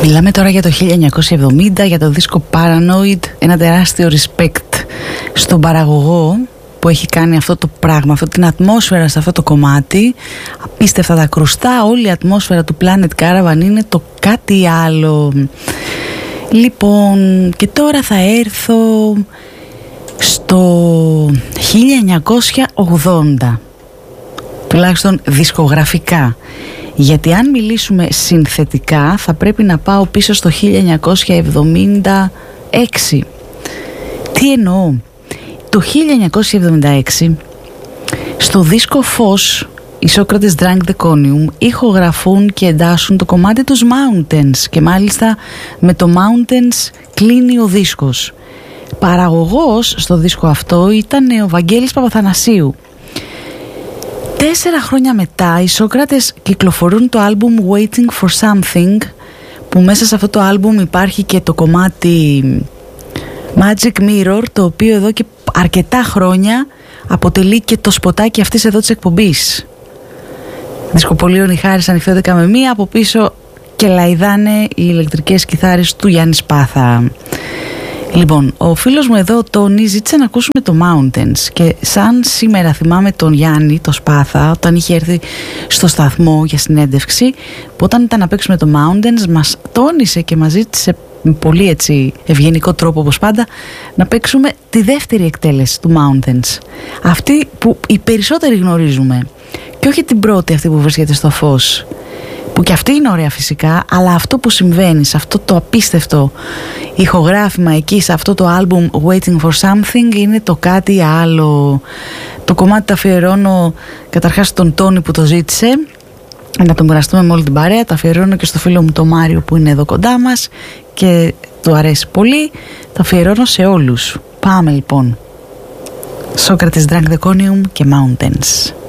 Μιλάμε τώρα για το 1970, για το δίσκο Paranoid, ένα τεράστιο respect στον παραγωγό που έχει κάνει αυτό το πράγμα, αυτή την ατμόσφαιρα σε αυτό το κομμάτι. Απίστευτα τα κρουστά, όλη η ατμόσφαιρα του Planet Caravan είναι το κάτι άλλο. Λοιπόν, και τώρα θα έρθω στο 1980, τουλάχιστον δισκογραφικά. Γιατί αν μιλήσουμε συνθετικά θα πρέπει να πάω πίσω στο 1976. Τι εννοώ? Το 1976 στο δίσκο Φως οι Socrates Drank the Conium ηχογραφούν και εντάσσουν το κομμάτι τους Mountains, και μάλιστα με το Mountains κλείνει ο δίσκος. Παραγωγός στο δίσκο αυτό ήταν ο Βαγγέλης Παπαθανασίου. 4 χρόνια μετά οι Σόκρατες κυκλοφορούν το άλμπουμ Waiting for Something, που μέσα σε αυτό το άλμπουμ υπάρχει και το κομμάτι Magic Mirror, το οποίο εδώ και αρκετά χρόνια αποτελεί και το σποτάκι αυτής εδώ της εκπομπής. Δισκοπολίων η Χάρης ανοιχτώδεκα με μία, από πίσω και λαϊδάνε οι ηλεκτρικές κιθάρες του Γιάννη Σπάθα. Λοιπόν, ο φίλος μου εδώ, Τόνι, ζήτησε να ακούσουμε το Mountains, και σαν σήμερα θυμάμαι τον Γιάννη, το Σπάθα, όταν είχε έρθει στο σταθμό για συνέντευξη, που όταν ήταν να παίξουμε το Mountains μας τόνισε και μας ζήτησε με πολύ έτσι ευγενικό τρόπο όπως πάντα να παίξουμε τη δεύτερη εκτέλεση του Mountains, αυτή που οι περισσότεροι γνωρίζουμε, και όχι την πρώτη, αυτή που βρίσκεται στο Φως, που και αυτή είναι ωραία φυσικά, αλλά αυτό που συμβαίνει σε αυτό το απίστευτο ηχογράφημα εκεί, σε αυτό το άλμπουμ Waiting for Something, είναι το κάτι άλλο. Το κομμάτι το αφιερώνω καταρχάς στον Τόνι που το ζήτησε, να τον μοιραστούμε με όλη την παρέα. Το αφιερώνω και στο φίλο μου τον Μάριο που είναι εδώ κοντά μας και του αρέσει πολύ. Το αφιερώνω σε όλους. Πάμε λοιπόν. Socrates Drank the Conium και Mountains.